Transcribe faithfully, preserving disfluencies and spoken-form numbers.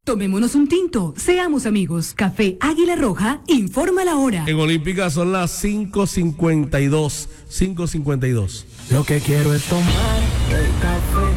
Tomémonos un tinto, seamos amigos. Café Águila Roja, informa la hora. En Olímpica son las cinco cincuenta y dos. cinco cincuenta y dos. Lo que quiero es tomar el café.